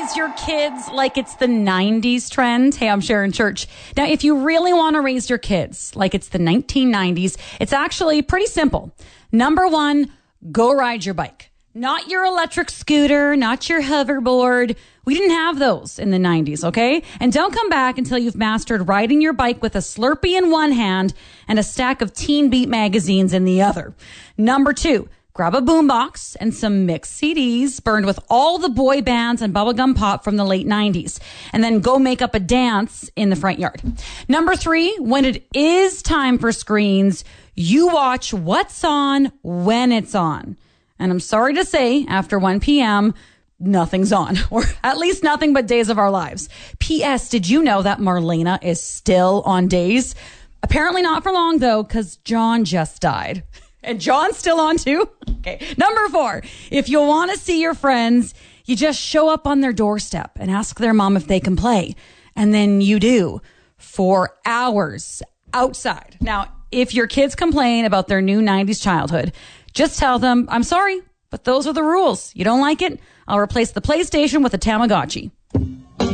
raise your kids like it's the 90s trend? Hey, I'm Sharon Church. Now, if you really want to raise your kids like it's the 1990s, it's actually pretty simple. Number one, go ride your bike. Not your electric scooter, not your hoverboard. We didn't have those in the 90s, okay? And don't come back until you've mastered riding your bike with a Slurpee in one hand and a stack of Teen Beat magazines in the other. Number two, grab a boombox and some mixed CDs burned with all the boy bands and bubblegum pop from the late 90s. And then go make up a dance in the front yard. Number three, when it is time for screens, you watch what's on when it's on. And I'm sorry to say, after 1 p.m., nothing's on, or at least nothing but Days of Our Lives. P.S. Did you know that Marlena is still on Days? Apparently not for long, though, because John just died. And John's still on, too? Okay. Number four, if you want to see your friends, you just show up on their doorstep and ask their mom if they can play. And then you do for hours outside. Now, if your kids complain about their new 90s childhood, just tell them, I'm sorry, but those are the rules. You don't like it? I'll replace the PlayStation with a Tamagotchi.